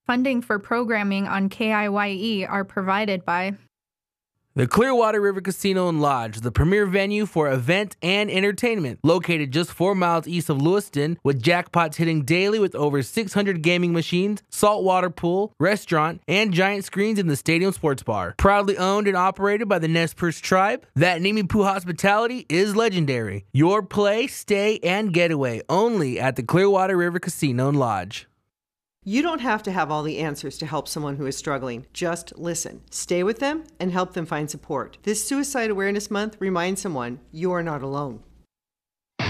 Funding for programming on KIYE are provided by the Clearwater River Casino and Lodge, the premier venue for event and entertainment, located just 4 miles east of Lewiston, with jackpots hitting daily with over 600 gaming machines, saltwater pool, restaurant, and giant screens in the stadium sports bar. Proudly owned and operated by the Nez Perce tribe, that Nimiipuu hospitality is legendary. Your play, stay, and getaway only at the Clearwater River Casino and Lodge. You don't have to have all the answers to help someone who is struggling. Just listen. Stay with them and help them find support. This Suicide Awareness Month reminds someone you are not alone.